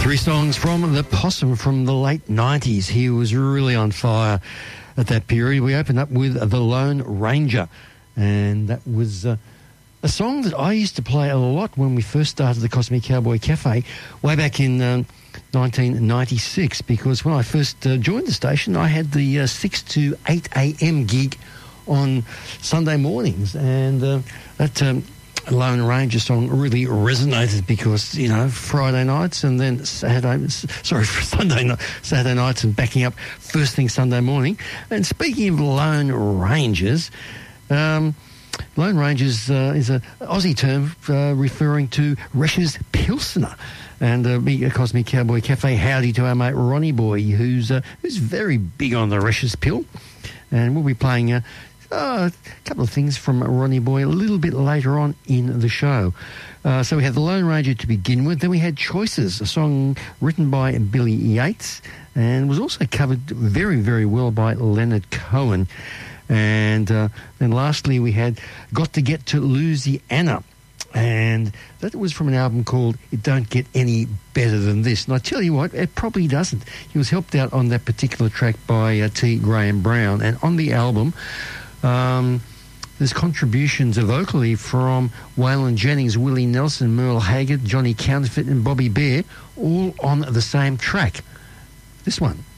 Three songs from The Possum from the late 90s. He was really on fire at that period. We opened up with The Lone Ranger, and that was a song that I used to play a lot when we first started the Cosmic Cowboy Cafe way back in 1996, because when I first joined the station, I had the 6 to 8 a.m. gig on Sunday mornings, and that Lone Ranger song really resonated because, you know, Friday nights and then Saturday nights and backing up first thing Sunday morning. And speaking of Lone Rangers, Lone Rangers is an Aussie term referring to Resch's Pilsner. And big Cosmic Cowboy Cafe, howdy to our mate Ronnie Boy, who's very big on the Resch's Pill. And we'll be playing a couple of things from Ronnie Boy a little bit later on in the show. So we had The Lone Ranger to begin with. Then we had Choices, a song written by Billy Yates and was also covered very, very well by Leonard Cohen. And then lastly we had Got to Get to Louisiana. And that was from an album called It Don't Get Any Better Than This. And I tell you what, it probably doesn't. He was helped out on that particular track by T. Graham Brown. And on the album, there's contributions vocally from Waylon Jennings, Willie Nelson, Merle Haggard, Johnny Counterfeit and Bobby Bear, all on the same track. This one.